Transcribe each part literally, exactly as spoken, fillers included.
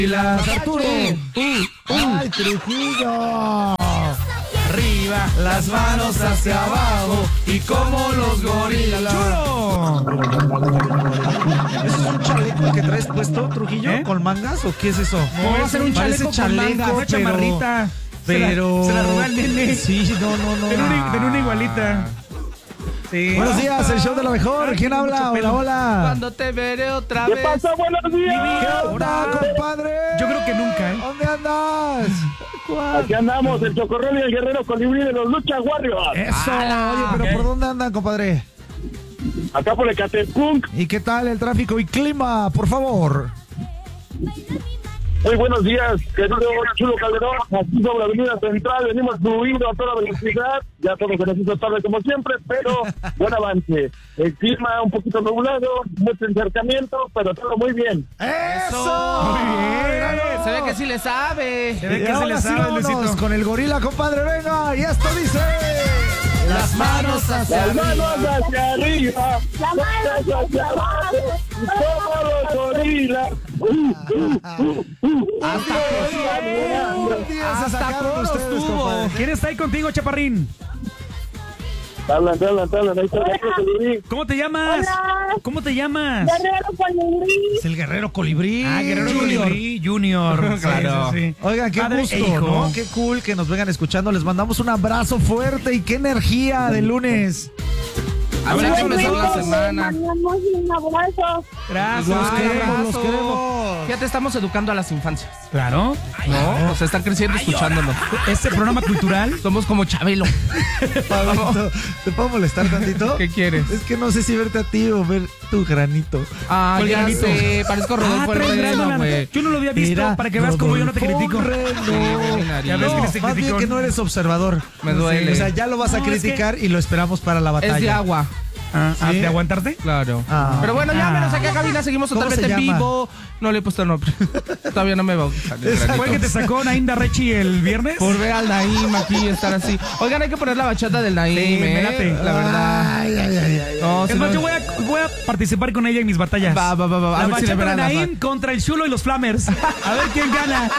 Arturo. Uh, uh. ¡Ay, Trujillo! Arriba, las manos hacia abajo y como los gorilas. ¡Chulo! ¿Eso es un chaleco que traes puesto, Trujillo? ¿Eh? ¿Con mangas o qué es eso? No, va a ser un chaleco, chaleco con mangas, una chamarrita. Pero... Se la, se la robó el nene. Sí, no, no, no. Ten una, ten una igualita. Sí. Buenos días, el show de la mejor. ¿Quién habla? Hola, hola. Cuando te veré otra vez. ¿Qué pasó? Buenos días. ¿Qué onda, compadre? Yo creo que nunca, ¿eh? ¿Dónde andas? Aquí andamos, el Chocorrol y el Guerrero Colibrí de los Lucha Warriors. Eso. Ah, Oye, pero okay. ¿por dónde andan, compadre? Acá por el Catepunk. ¿Y qué tal el tráfico y clima, por favor? Muy buenos días, querido Chulo Calderón. Aquí sobre la avenida Central, venimos fluido a toda velocidad. Ya todo se nos hizo tarde como siempre, pero buen avance. El clima un poquito nublado, mucho acercamiento, pero todo muy bien. ¡Eso! Muy bien. ¡Bravo! Se ve que sí le sabe. Se ve Y que se ahora le sí, sabe, vámonos Luisito. con el gorila, compadre, venga. Y esto dice... Las manos hacia Las manos arriba. hacia arriba, las manos hacia abajo, y como los gorilas. Uh, uh, uh, uh. Hasta Hasta Hasta coros tuvo. ¿Quién está ahí contigo, chaparrín? Hablan, hablan, hablan, ahí está el Guerrero Colibrí. ¿Cómo te llamas? Hola. ¿Cómo te llamas? Guerrero Colibrí. Es el guerrero colibrí. Ah, Guerrero Junior. Colibrí Junior. Claro. Sí, sí, sí. Oigan, qué Padre gusto, e hijo. ¿no? Qué cool que nos vengan escuchando. Les mandamos un abrazo fuerte y qué energía de lunes. A ver, Igualmente, empezó la les semana. mandamos un abrazo. Gracias. Los Ay, queremos, abrazo. los queremos. Ya te estamos educando a las infancias. Claro. ¿No? O sea, están creciendo escuchándonos. Este programa cultural. Somos como Chabelo. Pablito, ¿te puedo molestar tantito? ¿Qué quieres? Es que no sé si verte a ti o ver tu granito. Ah, ¿Cuál ya granito? sé. Parezco Rodolfo el traes Reno, grano, güey. Yo no lo había visto. Mira, para que veas cómo yo no te critico. Reno. Ya ves que No, eres más bien criticón. que no eres observador. Me duele. O sea, ya lo vas a No, es criticar y lo esperamos para la batalla. Es de agua. Ah, ¿Sí? ¿De aguantarte? Claro. Ah. Pero bueno, ya Ah. menos aquí a cabina seguimos ¿Cómo totalmente se en llama? vivo. No le he puesto nombre. Todavía no me va a gustar el Exacto. ¿Fue el que te granito. sacó Naim Darrechi el viernes? Por ver al Naim aquí estar así. Oigan, hay que poner la bachata del Naim, Sí, me ¿eh? late. La verdad. Ay, ay, ay, ay. No, Es si más, no- yo voy a, voy a participar con ella en mis batallas. Va, va, va, va. A La ver si le bachata de verán la Naim contra el Chulo y los Flamers. A ver quién gana.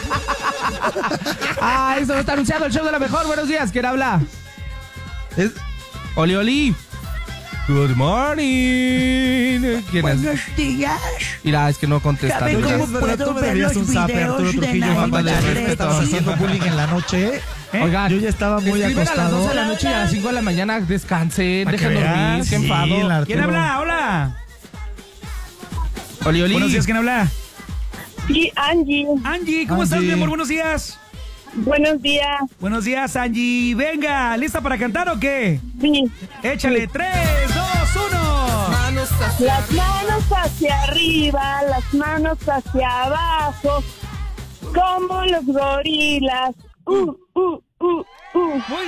Ah, eso está anunciado el show de la mejor. Buenos días, ¿quién habla? Es- Oli, Oli. Good morning. ¿Quién es? días. Mira, es que no contesta. Ya ve Oye, cómo es verdad, puedo tú me ver debías los un zape, videos Arturo de Trujillo. Naim Falta de Darrechi. respeto. Estabas haciendo bullying en la noche. ¿Eh? Oigan, Yo ya estaba muy escriben a las acostado. doce de la noche y a las cinco de la mañana descansen, Para que dejen dormir, veas. qué Sí, enfado. la- ¿Quién Arturo. habla? Hola. Oli, Oli. Buenos días, ¿quién habla? Sí, Angie. Angie, ¿cómo estás, Angie. mi amor? Buenos días. Buenos días. Buenos días, Angie. Venga, ¿lista para cantar o qué? Sí. Échale, tres, dos, uno. Manos hacia- Las manos hacia arriba, las manos hacia abajo, como los gorilas. Uh, uh, uh, uh. Muy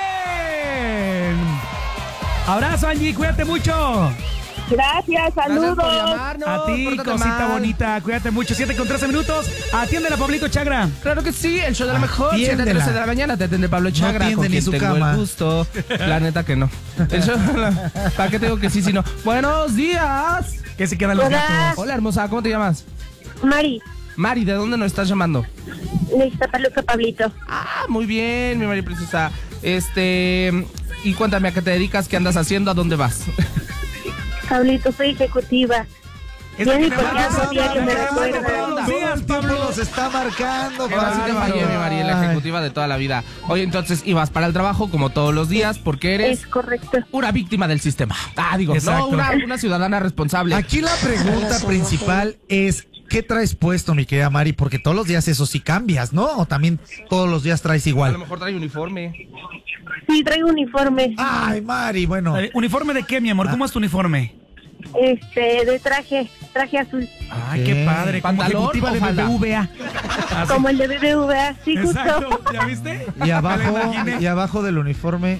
bien. Abrazo, Angie, cuídate mucho. Gracias, Gracias por saludos. llamarnos. A ti, pórtate cosita mal. bonita, cuídate mucho. siete con trece minutos. Atiéndela, Pablito Chagra. Claro que sí, el show de la mejor. siete a Atiéndela. trece de la mañana te atiende Pablo Chagra, atiende con ni quien su tengo cama. el gusto. La neta que no. El show de la- ¿Para qué tengo que sí, si no? Buenos días. Que se quedan los Hola. gatos. Hola, hermosa, ¿cómo te llamas? Mari, Mari, ¿de dónde nos estás llamando? lista Paluca Pablito. Ah, muy bien, mi Mari Princesa. Este, y cuéntame, ¿a qué te dedicas? ¿Qué andas haciendo? ¿A dónde vas? Pablito, soy ejecutiva. Es la Ya que ni te por manda, qué hago diario me te manda recuerda. todos los Todo días, el tiempo Pablo. nos está marcando. Que así te bárbaro. fallé, mi Mari, la ejecutiva de toda la vida. Oye, entonces ibas para el trabajo como todos los días porque eres Es correcto. una víctima del sistema. Ah, digo, Exacto. no, una, una ciudadana responsable. Aquí la pregunta principal es, ¿qué traes puesto, mi querida Mari? Porque todos los días eso sí cambias, ¿no? O también todos los días traes A lo igual. mejor trae uniforme. Sí, traigo uniforme. Ay, Mari, bueno. Eh, ¿Uniforme de qué, mi amor? ¿Cómo es tu uniforme? Este, de traje, traje azul. Ay, qué Ok. padre. Como ¿Pantalón ejecutiva o de falda? B B V A. Así. Como el de B B V A, sí, justo. Exacto. ¿Ya viste? Y abajo, Me lo imaginé. y abajo del uniforme.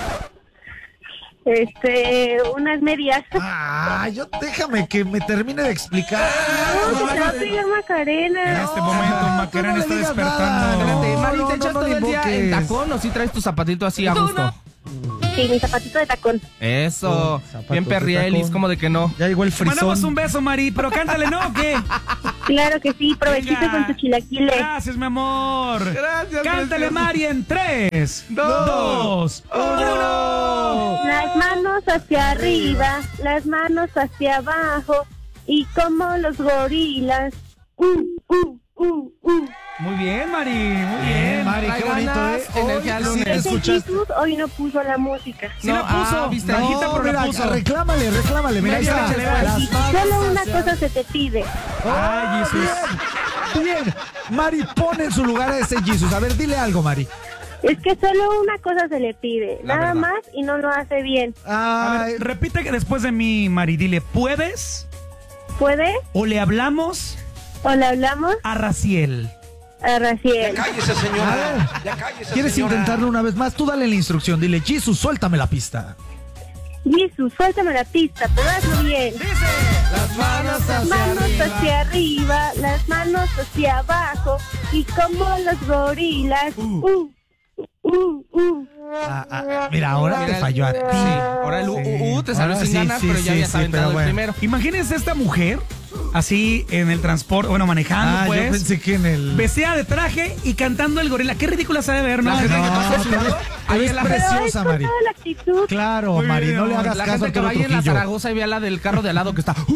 Este, unas medias. Ah, yo déjame que me termine de explicar. No, se va a pegar En Macarena. este momento, no, Macarena tú no está le digas despertando. nada, Espérate, No, Mari, no, ¿te no, echas no todo le el día en invoques. tacón o si traes tu zapatito así a gusto? Sí, mi zapatito de tacón. Eso. Oh, zapatos Bien de perrielis, tacón. como de que no. Ya llegó el Te frisón. mandamos un beso, Mari, pero cántale, ¿no? ¿O qué? Claro que sí, provechito Venga. con tus chilaquiles. Gracias, mi amor. Gracias, Cántale, preciosa. Mari, en tres, Dos, dos, uno. Las manos hacia arriba, las manos hacia abajo, y como los gorilas. Uh, uh, uh, uh. Muy bien, Mari, muy Bien, bien. Mari, qué Trae bonito, ganas, ¿eh? energía Hoy lunes. sí te Ese escuchaste. Jesús hoy no puso la música. Sí No, la puso. ah, ¿viste? Bajita, No, pero la mira, puso. reclámale, reclámale. Mira, ahí Media está. leche le va. Las manos Solo una hacia- cosa se te pide. Ay, Jesús. Bien, bien. Mari, pon en su lugar a ese Jesús. A ver, dile algo, Mari. Es que solo una cosa se le pide, La nada verdad. más, y no lo hace bien. A Ay, ver, repite que después de mí, Mari, dile, ¿puedes ¿Puede? o le hablamos ¿O le hablamos a Raciel? a Raciel? Cállese, a señora. ver. Ya cállese, ¿Quieres señora. intentarlo una vez más? Tú dale la instrucción. Dile, Jesús, suéltame la pista. Jesús, suéltame la pista, pero hazlo bien. Las manos Las manos hacia arriba, las manos hacia abajo, y como los gorilas. Uh, uh, uh. Ah, ah, mira, ahora Mira te el- falló a ti. Sí, ahora el uh, uh, uh, te salió Ahora sin sí, ganas, sí, pero ya sí, habías sí, aventado pero el bueno. primero. Imagínense esta mujer, así en el transporte, bueno, manejando, Ah, pues. yo pensé que en el... Vestida de traje y cantando el gorila. Qué ridícula se ha de ver, ¿no? La gente que No, pasa a su te lado, ves- te ahí ves en la- Pero es preciosa, con Mari. toda la actitud. Claro, Muy Mari, bien, no le amor. hagas La caso gente a que Arturo va ahí en la Trujillo. Zaragoza y ve a la del carro de al lado que está.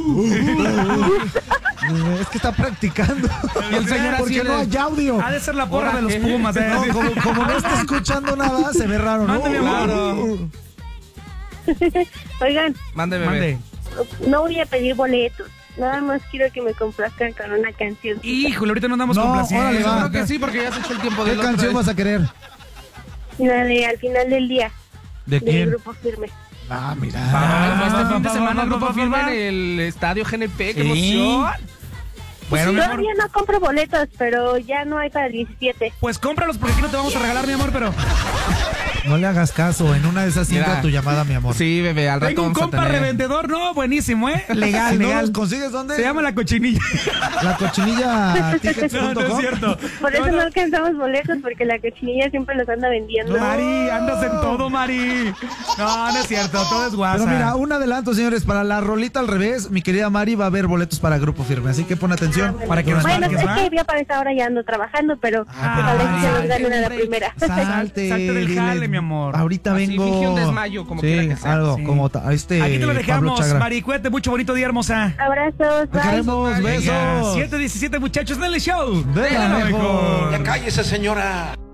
Es que está practicando. Y el señor así Porque en no el- hay audio. Ha de ser la porra ¿Ahora de los qué? Pumas, ¿eh? No, como, como no está escuchando nada, se ve raro, ¿no? Mándeme, amor. Claro. Oigan, Mande, bebé. Mande. no voy a pedir boletos. Nada más quiero que me complazcan con una canción. Híjole, ahorita no andamos No, complaciendo. órale, Yo va. creo que sí, porque ya se echó el tiempo ¿Qué del otro. canción vas a querer? La de al final del día, ¿De del quién? grupo firme. Ah, mira. Ay, pues este Ah, fin de pa, semana pa, el grupo pa, pa, firme pa. en el estadio G N P. ¡Qué Sí. emoción! Bueno, mi amor, Todavía no compro boletos, pero ya no hay para el diecisiete. pues cómpralos porque aquí no te vamos a regalar, mi amor, pero No le hagas caso. En una de esas Mira. entra tu llamada, mi amor. Sí, bebé, al rato tengo un vamos a compa tener. revendedor, ¿no? Buenísimo, ¿eh? Legal, Si no legal. los consigues, ¿dónde? Se llama La Cochinilla. La cochinilla tickets No, punto no com. es cierto. Por eso No, no no. alcanzamos boletos, porque la cochinilla siempre los anda vendiendo. Mari, andas en todo, Mari. No, no es cierto, todo es guasa. Pero mira, un adelanto, señores, para la rolita al revés, mi querida Mari va a haber boletos para Grupo Firme, así que pon atención. Para que nos Bueno, marques, es ¿va? que yo para esa hora ya ando trabajando, pero Ah, a ver si se ay, los qué ganan a la break. primera. Salte, Salte del dile, jale, mi amor. Ahorita Así, vengo. finge un desmayo, como sí, quiera que sea. algo, Sí. como ta- este. Aquí te lo Pablo dejamos, Chagra. Mari. Cuídate mucho, bonito día, hermosa. Abrazos, Te bye. queremos, Venga, besos. siete diecisiete, muchachos, en el show. De la mejor. Ya cállese, señora.